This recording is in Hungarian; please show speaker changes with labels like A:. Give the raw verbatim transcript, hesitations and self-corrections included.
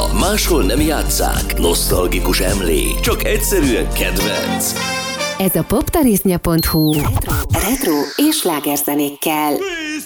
A: máshol nem játsszák, nosztalgikus emlék, csak egyszerűen kedvenc.
B: Ez a poptarisznya pont hu retro, retro és slágerzenékkel.